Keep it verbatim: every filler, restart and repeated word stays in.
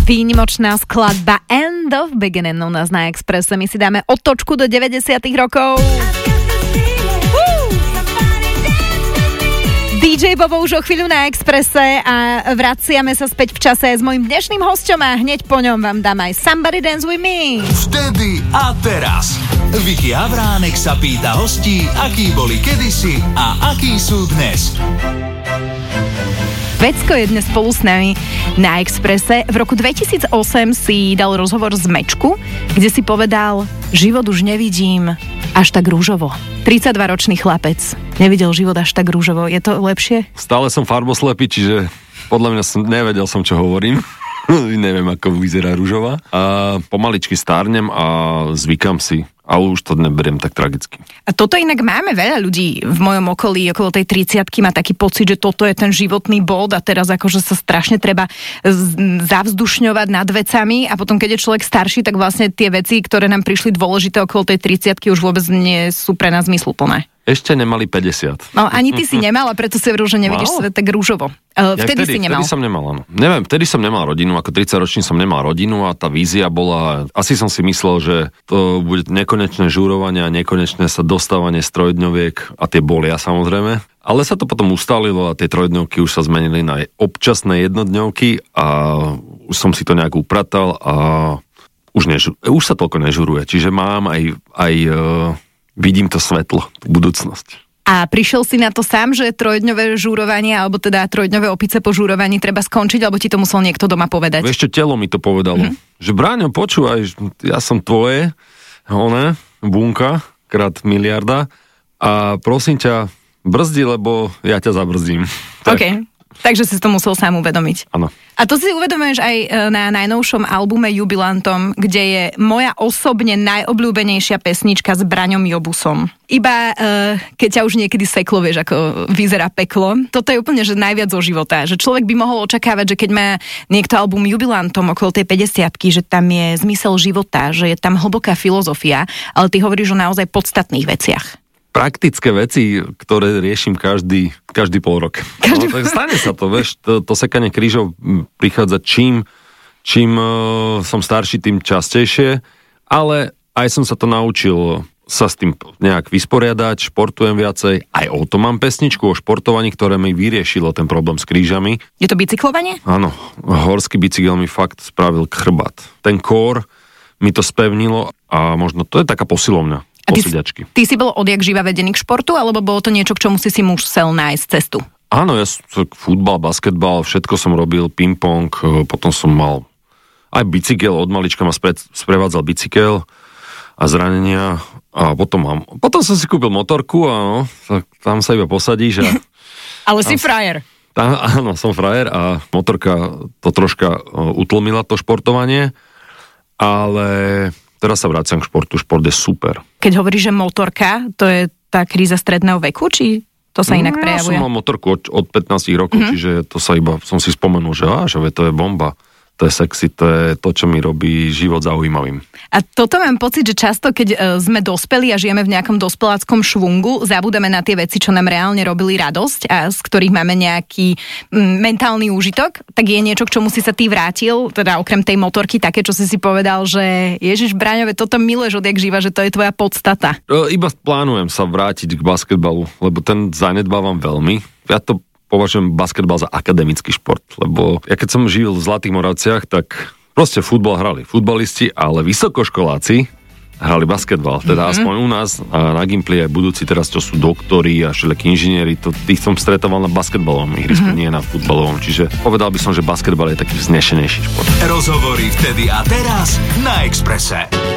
Výnimočná skladba End of Beginning u nás na Expresse. My si dáme otočku do deväťdesiatych rokov. dý džej Bobo už o chvíľu na Expresse a vraciame sa späť v čase s mojím dnešným hosťom a hneď po ňom vám dám aj Somebody Dance With Me. Vtedy a teraz. Vicky Havránek sa pýta hostí, akí boli kedysi a akí sú dnes. Vecko je dnes spolu s nami na Expresse. V roku dvetisícosem si dal rozhovor z Mečku, kde si povedal, život už nevidím až tak rúžovo. tridsaťdvaročný chlapec nevidel život až tak rúžovo. Je to lepšie? Stále som farboslepý, čiže podľa mňa som, nevedel som, čo hovorím. Neviem, ako vyzerá rúžová. A pomaličky stárnem a zvykam si. A už to neberiem tak tragicky. A toto inak máme veľa ľudí v mojom okolí, okolo tej tridsiatky má taký pocit, že toto je ten životný bod a teraz akože sa strašne treba zavzdušňovať nad vecami a potom, keď je človek starší, tak vlastne tie veci, ktoré nám prišli dôležité okolo tej tridsiatky už vôbec nie sú pre nás zmysluplné. Ešte nemali päťdesiat. No ani ty si nemal a preto si hovoril, že nevidíš svet tak rúžovo. Uh, vtedy, ja vtedy si nemal. Vtedy som nemal, áno. Neviem, vtedy som nemal rodinu, ako tridsaťročný som nemal rodinu a tá vízia bola, asi som si myslel, že to bude nekonečné žúrovanie a nekonečné sa dostávanie z trojdňoviek a tie bolia samozrejme. Ale sa to potom ustalilo a tie trojdňovky už sa zmenili na občasné jednodňovky a už som si to nejak upratal a už, nežu, už sa toľko nežuruje. Čiže mám aj, aj vidím to svetlo, tú budúcnosť. A prišiel si na to sám, že trojdňové žúrovanie, alebo teda trojdňové opice po žúrovaní treba skončiť, alebo ti to musel niekto doma povedať? Ešte telo mi to povedalo. Mm-hmm. Že Bráňo, počúvaj, ja som tvoje, one, bunka, krát miliarda a prosím ťa, brzdi, lebo ja ťa zabrzdím. OK. Takže si to musel sám uvedomiť. Áno. A to si uvedomuješ aj na najnovšom albume Jubilantom, kde je moja osobne najobľúbenejšia pesnička s Braňom Jobusom. Iba uh, keď ťa už niekedy seklo, vieš, ako vyzerá peklo. Toto je úplne, že najviac zo života. Že človek by mohol očakávať, že keď má niekto album Jubilantom okolo tej päťdesiatky, že tam je zmysel života, že je tam hlboká filozofia, ale ty hovoríš o naozaj podstatných veciach. Praktické veci, ktoré riešim každý, každý pol rok. Každý... No, tak stane sa to, vieš, to, to sekanie krížov prichádza čím, čím uh, som starší, tým častejšie, ale aj som sa to naučil sa s tým nejak vysporiadať, športujem viacej, aj o tom mám pesničku, o športovaní, ktoré mi vyriešilo ten problém s krížami. Je to bicyklovanie? Áno, horský bicykel mi fakt spravil chrbát. Ten kór mi to spevnilo a možno to je taká posilovňa. A ty, ty si bol odjak živa vedený k športu, alebo bolo to niečo, k čomu si si musel nájsť cestu? Áno, ja som futbal, basketbal, všetko som robil, ping-pong, potom som mal aj bicykel, od malička ma spre, sprevádzal bicykel a zranenia a potom mám, potom som si kúpil motorku a no, tam sa iba posadíš a... Ale si frajer. Tam, áno, som frajer a motorka to troška utlmila to športovanie, ale... Teraz sa vraciam k športu, šport je super. Keď hovoríš, že motorka, to je tá kríza stredného veku, či to sa inak prejavuje? Ja som mal motorku od, od pätnásť rokov, mm-hmm. čiže to sa iba, som si spomenul, že, á, že to je bomba. To je sexy, to je to, čo mi robí život zaujímavým. A toto mám pocit, že často, keď sme dospeli a žijeme v nejakom dospeláckom švungu, zabudeme na tie veci, čo nám reálne robili radosť a z ktorých máme nejaký m, mentálny úžitok, tak je niečo, k čomu si sa ty vrátil, teda okrem tej motorky, také, čo si si povedal, že Ježiš Braňove, toto miluješ odjak živa, že to je tvoja podstata. Iba plánujem sa vrátiť k basketbalu, lebo ten zanedbávam veľmi. Ja to považujem basketbal za akademický šport, lebo ja keď som žil v Zlatých Moravciach, tak proste futbal hrali futbalisti, ale vysokoškoláci hrali basketbal. Teda mm-hmm. aspoň u nás a na Gimply aj budúci teraz, čo sú doktori a všelijakí inžinieri, to tých som stretoval na basketbalovom ihrisku, mm-hmm. nie na futbalovom. Čiže povedal by som, že basketbal je taký vznešenejší šport. Rozhovory vtedy a teraz na Expresse.